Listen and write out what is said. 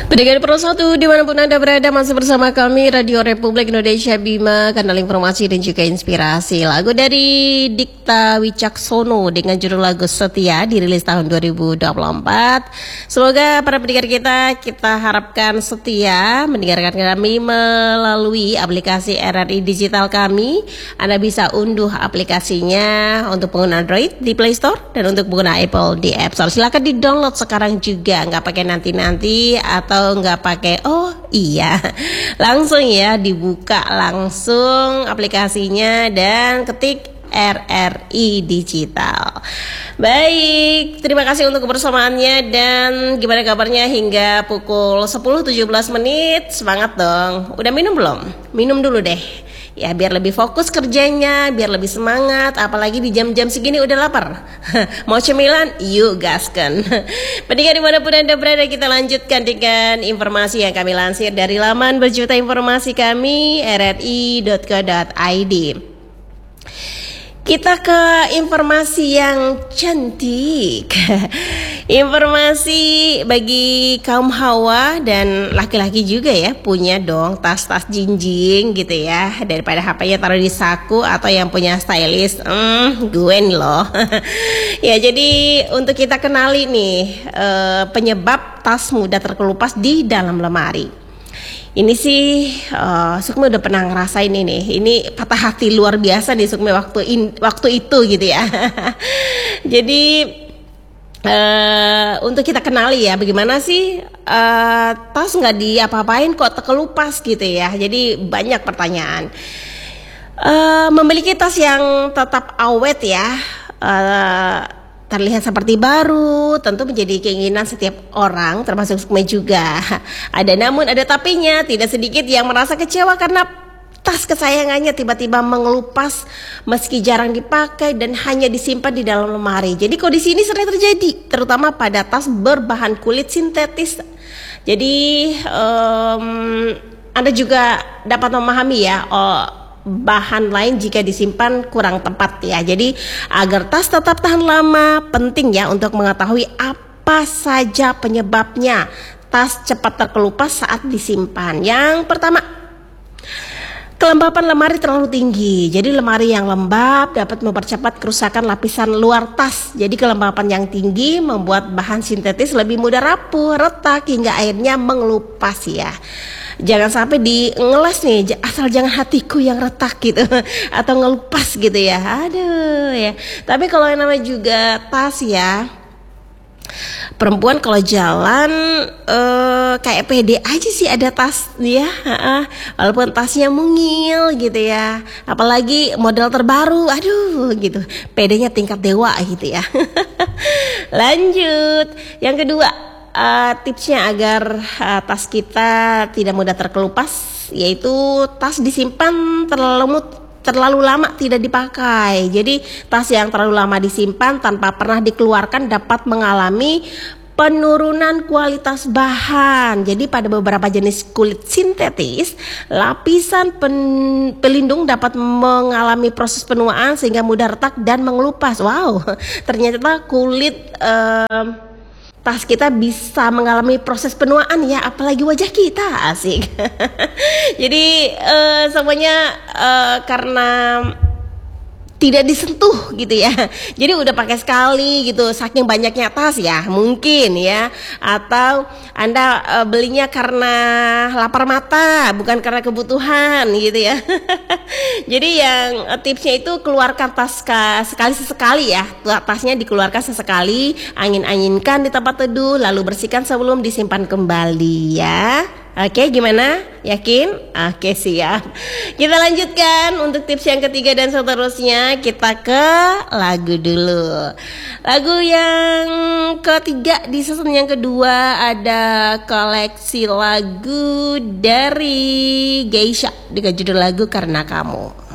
Pendengar Pro 1 dimanapun Anda berada, masih bersama kami Radio Republik Indonesia Bima, kanal informasi dan juga inspirasi. Lagu dari Dikta Wicaksono dengan judul lagu Setia dirilis tahun 2024. Semoga para pendengar kita harapkan setia mendengarkan kami melalui aplikasi RRI Digital kami. Anda bisa unduh aplikasinya untuk pengguna Android di Play Store dan untuk pengguna Apple di App Store. Silakan di-download sekarang juga, nggak pakai nanti-nanti atau nggak pakai langsung ya, dibuka langsung aplikasinya dan ketik RRI Digital. Baik, terima kasih untuk kebersamaannya dan gimana kabarnya hingga pukul 10.17 menit. Semangat dong. Udah minum belum? Minum dulu deh. Ya biar lebih fokus kerjanya, biar lebih semangat. Apalagi di jam-jam segini udah lapar. Mau cemilan? Yuk gaskan. Pendengar dimanapun Anda berada, kita lanjutkan dengan informasi yang kami lansir dari laman berjuta informasi kami rri.co.id. Kita ke informasi yang cantik. Informasi bagi kaum hawa dan laki-laki juga ya, punya dong tas-tas jinjing gitu ya, daripada HP-nya taruh di saku atau yang punya stylist. Gue nih loh. Ya, jadi untuk kita kenali nih penyebab tas mudah terkelupas di dalam lemari. Ini sih Sukmi udah pernah ngerasain ini. Ini patah hati luar biasa nih Sukmi waktu itu gitu ya. Jadi untuk kita kenali ya, bagaimana sih tas nggak diapa-apain kok terkelupas gitu ya. Jadi banyak pertanyaan. Memiliki tas yang tetap awet ya, terlihat seperti baru, tentu menjadi keinginan setiap orang, termasuk Sukmi juga. Ada namun ada tapinya, tidak sedikit yang merasa kecewa karena tas kesayangannya tiba-tiba mengelupas meski jarang dipakai dan hanya disimpan di dalam lemari. Jadi kondisi ini sering terjadi, terutama pada tas berbahan kulit sintetis. Jadi Anda juga dapat memahami ya, bahan lain jika disimpan kurang tepat ya. Jadi agar tas tetap tahan lama, penting ya untuk mengetahui apa saja penyebabnya tas cepat terkelupas saat disimpan. Yang pertama, kelembapan lemari terlalu tinggi. Jadi lemari yang lembab dapat mempercepat kerusakan lapisan luar tas. Jadi kelembapan yang tinggi membuat bahan sintetis lebih mudah rapuh, retak hingga akhirnya mengelupas ya. Jangan sampai ngelas nih, asal jangan hatiku yang retak gitu atau ngelupas gitu ya. Aduh ya. Tapi kalau yang namanya juga tas ya, perempuan kalau jalan kayak pede aja sih ada tas ya, walaupun tasnya mungil gitu ya, apalagi model terbaru, aduh gitu, pedenya tingkat dewa gitu ya. Lanjut, yang kedua, tipsnya agar tas kita tidak mudah terkelupas, yaitu tas disimpan terlalu lama tidak dipakai. Jadi tas yang terlalu lama disimpan tanpa pernah dikeluarkan dapat mengalami penurunan kualitas bahan. Jadi pada beberapa jenis kulit sintetis, lapisan pelindung dapat mengalami proses penuaan sehingga mudah retak dan mengelupas. Wow, ternyata kulit tas kita bisa mengalami proses penuaan ya, apalagi wajah kita, asik. Jadi semuanya karena tidak disentuh gitu ya. Jadi udah pakai sekali gitu, saking banyaknya tas ya, mungkin ya. Atau Anda belinya karena lapar mata, bukan karena kebutuhan gitu ya. Jadi yang tipsnya itu keluarkan tas sekali ya. Tasnya dikeluarkan sesekali, angin-anginkan di tempat teduh, lalu bersihkan sebelum disimpan kembali ya. Oke, gimana? Yakin? Oke, siap. Kita lanjutkan untuk tips yang ketiga dan seterusnya. Kita ke lagu dulu. Lagu yang ketiga di season yang kedua ada koleksi lagu dari Geisha dengan judul lagu Karena Kamu.